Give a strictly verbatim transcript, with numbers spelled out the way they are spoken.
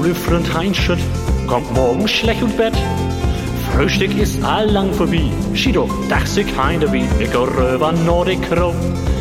Schulfreund Heinschütt kommt morgen schlecht und Bett. Frühstück ist allang vorbei. Schido, dach sich heinde wie, ich geh rüber Nordic Crow.